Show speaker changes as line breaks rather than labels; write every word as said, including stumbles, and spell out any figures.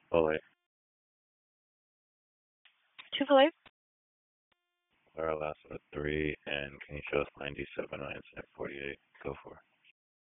Fully.
Two fillets?
Clara last with three, and can you show us ninety-seven minus forty-eight? Go for it.